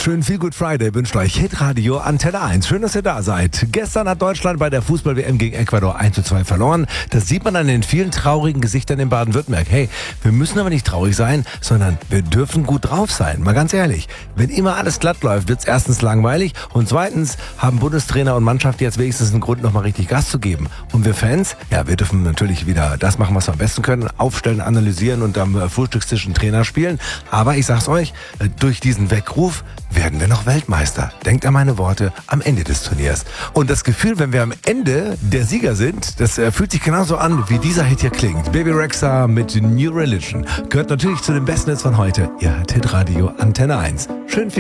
Schönen Feel Good Friday wünscht euch Hitradio Antenne 1. Schön, dass ihr da seid. Gestern hat Deutschland bei der Fußball-WM gegen Ecuador 1:2 verloren. Das sieht man an den vielen traurigen Gesichtern in Baden-Württemberg. Hey, wir müssen aber nicht traurig sein, sondern wir dürfen gut drauf sein. Mal ganz ehrlich, wenn immer alles glatt läuft, wird's erstens langweilig und zweitens haben Bundestrainer und Mannschaft jetzt wenigstens einen Grund, nochmal richtig Gas zu geben. Und wir Fans, ja, wir dürfen natürlich wieder das machen, was wir am besten können. Aufstellen, analysieren und am Frühstückstisch einen Trainer spielen. Aber ich sag's euch, durch diesen Weckruf werden wir noch Weltmeister. Denkt an meine Worte am Ende des Turniers. Und das Gefühl, wenn wir am Ende der Sieger sind, das fühlt sich genauso an, wie dieser Hit hier klingt. Baby Rexha mit New Religion. Gehört natürlich zu den besten Hits von heute. Ihr hört Hitradio Antenne 1. Schön viel